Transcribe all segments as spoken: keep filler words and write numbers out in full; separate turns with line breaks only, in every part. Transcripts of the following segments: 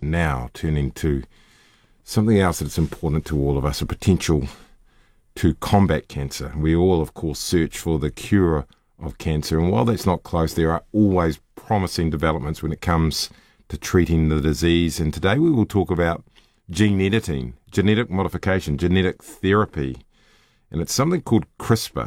now turning to something else that's important to all of us, a potential to combat cancer. We all, of course, search for the cure of cancer, and while that's not close, there are always promising developments when it comes to treating the disease. And today we will talk about gene editing, genetic modification, genetic therapy, and it's something called CRISPR,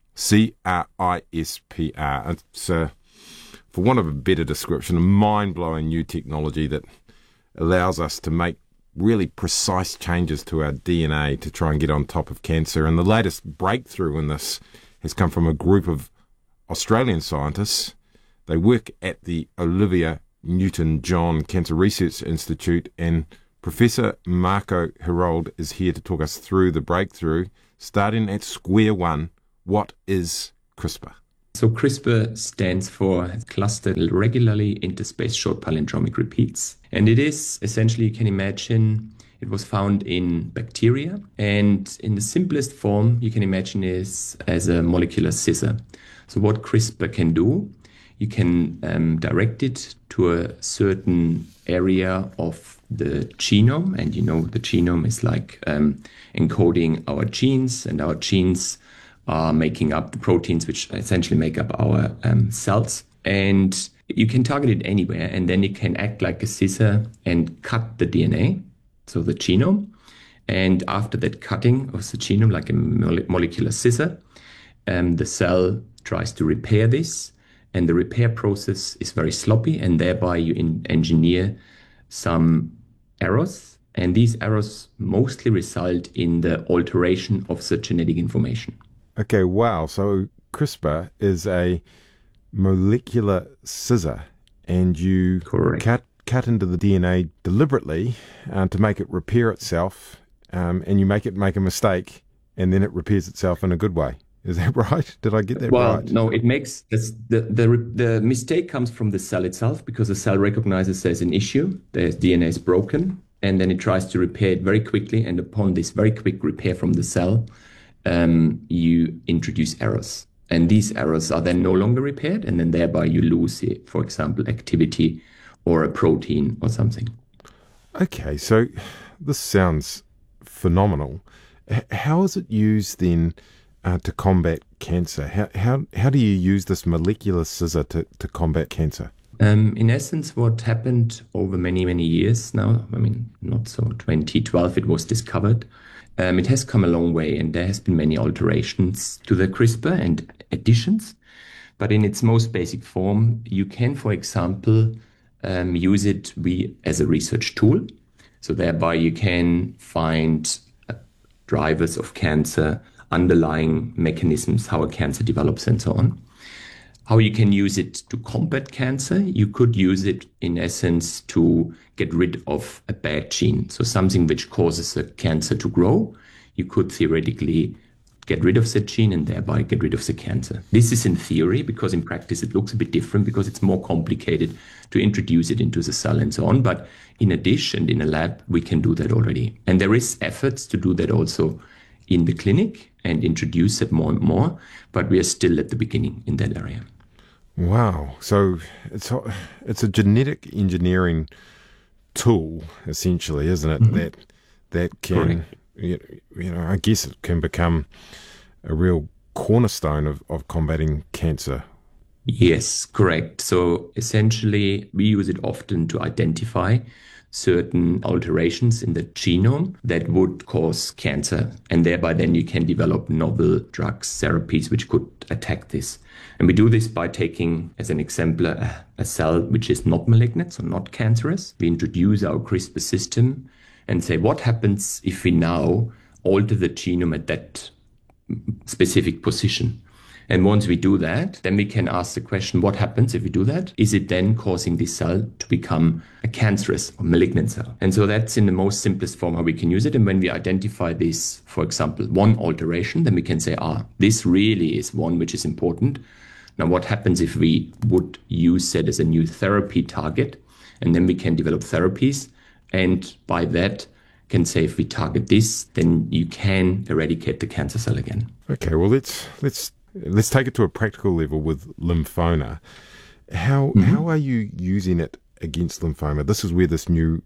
C R I S P R. It's, uh, for want of a better description, a mind-blowing new technology that allows us to make really precise changes to our D N A to try and get on top of cancer. And the latest breakthrough in this has come from a group of Australian scientists. They work at the Olivia Newton-John Cancer Research Institute, and Professor Marco Herold is here to talk us through the breakthrough, starting at square one. What is CRISPR?
So CRISPR stands for Clustered Regularly Interspaced Short Palindromic Repeats. And it is, essentially, you can imagine, it was found in bacteria. And in the simplest form, you can imagine is as a molecular scissor. So what CRISPR can do, you can um, direct it to a certain area of the genome. And you know, the genome is like um, encoding our genes, and our genes are making up the proteins which essentially make up our um, cells. And you can target it anywhere, and then it can act like a scissor and cut the D N A, so the genome. And after that cutting of the genome, like a mole- molecular scissor, um, the cell tries to repair this, and the repair process is very sloppy, and thereby you in- engineer some errors. And these errors mostly result in the alteration of the genetic information.
Okay, wow. So CRISPR is a molecular scissor, and you
Correct.
cut cut into the D N A deliberately uh, to make it repair itself, um, and you make it make a mistake, and then it repairs itself in a good way. Is that right? Did I get that
well,
right?
Well, no, it makes this, the, the the mistake comes from the cell itself, because the cell recognizes there's an issue, the D N A is broken, and then it tries to repair it very quickly. And upon this very quick repair from the cell, um, you introduce errors. And these errors are then no longer repaired, and then thereby you lose, for example, activity or a protein or something.
Okay, so this sounds phenomenal. H- how is it used then uh, to combat cancer? How, how how do you use this molecular scissor to, to combat cancer?
Um, in essence, what happened over many, many years now, I mean, not so twenty twelve it was discovered. Um, it has come a long way, and there has been many alterations to the CRISPR and additions. But in its most basic form, you can, for example, um, use it we, as a research tool. So thereby you can find uh, drivers of cancer, underlying mechanisms, how a cancer develops, and so on. How you can use it to combat cancer, you could use it in essence to get rid of a bad gene. So something which causes a cancer to grow, you could theoretically get rid of that gene and thereby get rid of the cancer. This is in theory, because in practice it looks a bit different, because it's more complicated to introduce it into the cell and so on. But in addition, in a lab, we can do that already. And there is efforts to do that also in the clinic and introduce it more and more, but we are still at the beginning in that area.
Wow. So it's a, it's a genetic engineering tool, essentially, isn't it? Mm-hmm. That that can, you, you know, I guess it can become a real cornerstone of, of combating cancer.
Yes, correct. So essentially, we use it often to identify certain alterations in the genome that would cause cancer. And thereby then you can develop novel drugs, therapies, which could attack this. And we do this by taking, as an example, a, a cell which is not malignant, so not cancerous. We introduce our CRISPR system and say, what happens if we now alter the genome at that specific position? And once we do that, then we can ask the question, what happens if we do that? Is it then causing this cell to become a cancerous or malignant cell? And so that's in the most simplest form how we can use it. And when we identify this, for example, one alteration, then we can say, ah, this really is one which is important. Now, what happens if we would use that as a new therapy target? And then we can develop therapies. And by that, can say if we target this, then you can eradicate the cancer cell again.
Okay, well, let's let's let's take it to a practical level with lymphoma. How mm-hmm. how are you using it against lymphoma? This is where this new